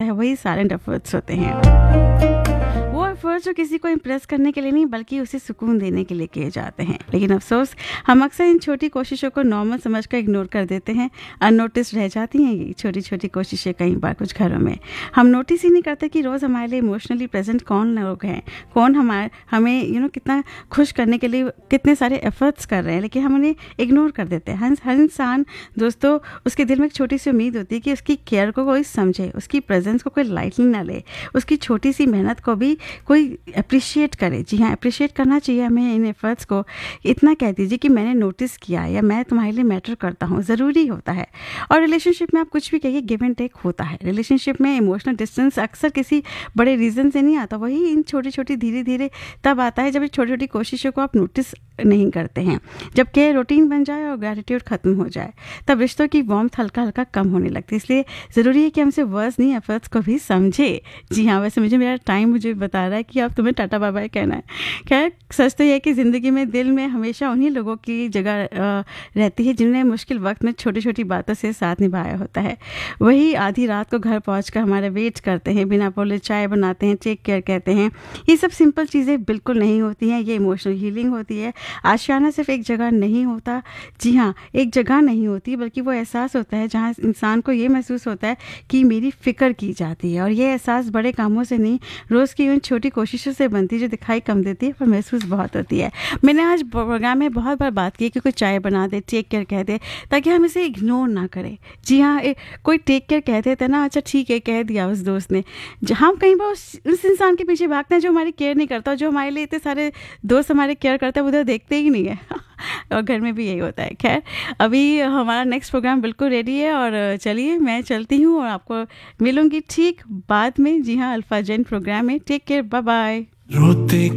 है वही silent efforts होते हैं। वो एफर्ट्स जो किसी को इम्प्रेस करने के लिए नहीं बल्कि उसे सुकून देने के लिए किए जाते हैं। लेकिन अफसोस हम अक्सर इन छोटी कोशिशों को नॉर्मल समझकर इग्नोर कर देते हैं। अननोटिस रह जाती हैं ये छोटी छोटी कोशिशें कई बार कुछ घरों में। हम नोटिस ही नहीं करते कि रोज़ हमारे लिए इमोशनली प्रेजेंट कौन लोग हैं, कौन हमें कितना खुश करने के लिए कितने सारे एफर्ट्स कर रहे हैं, लेकिन हम उन्हें इग्नोर कर देते हैं। हर इंसान दोस्तों उसके दिल में एक छोटी सी उम्मीद होती है कि उसकी केयर को कोई समझे, उसकी प्रेजेंस को कोई लाइटली ना ले, उसकी छोटी सी मेहनत को भी कोई अप्रिशिएट करे। जी हाँ, अप्रिशिएट करना चाहिए हमें इन एफर्ट्स को। इतना कह दीजिए कि मैंने नोटिस किया या मैं तुम्हारे लिए मैटर करता हूँ, ज़रूरी होता है। और रिलेशनशिप में आप कुछ भी कहिए, गिव एंड टेक होता है। रिलेशनशिप में इमोशनल डिस्टेंस अक्सर किसी बड़े रीज़न से नहीं आता, वही इन छोटी छोटी धीरे धीरे तब आता है जब इन छोटी छोटी कोशिशों को आप नोटिस नहीं करते हैं। जब केयर रूटीन बन जाए और ग्रैटिट्यूड खत्म हो जाए तब रिश्तों की वार्मथ हल्का हल्का कम होने लगती है। इसलिए ज़रूरी है कि हमसे वर्ड्स नहीं एफर्ट्स को भी समझे। जी हाँ, वैसे मेरा टाइम मुझे बता रहा है कि अब तुम्हें टाटा बाय बाय कहना है। खैर, सच तो यह है कि ज़िंदगी में दिल में हमेशा उन्हीं लोगों की जगह रहती है जिन्होंने मुश्किल वक्त में छोटी छोटी बातों से साथ निभाया होता है। वही आधी रात को घर पहुंचकर हमारे वेट करते हैं, बिना बोले चाय बनाते हैं, टेक केयर कहते हैं। ये सब सिंपल चीज़ें बिल्कुल नहीं होती हैं, ये इमोशनल हीलिंग होती है। आशियाना सिर्फ एक जगह नहीं होता, जी हाँ, एक जगह नहीं होती, बल्कि वो एहसास होता है जहाँ इंसान को ये महसूस होता है कि मेरी फ़िक्र की जाती है। और ये एहसास बड़े कामों से नहीं, रोज़ की उन छोटी कोशिशों से बनती है जो दिखाई कम देती है पर महसूस बहुत होती है। मैंने आज प्रोग्राम में बहुत बार बात की कि कोई चाय बना दे, टेक केयर कह दे, ताकि हम इसे इग्नोर ना करें। जी हाँ, कोई टेक केयर कह देता है ना, अच्छा ठीक है कह दिया उस दोस्त ने, जहाँ कई बार उस इंसान के पीछे भागते हैं जो हमारी केयर नहीं करता, जो हमारे लिए इतने सारे दोस्त हमारे केयर करते हैं उधर देखते ही नहीं है। और घर में भी यही होता है। खैर, अभी हमारा नेक्स्ट प्रोग्राम बिल्कुल रेडी है और चलिए मैं चलती हूँ और आपको मिलूंगी ठीक बाद में। जी हाँ, अल्फा जेन प्रोग्राम में। Take care, bye bye.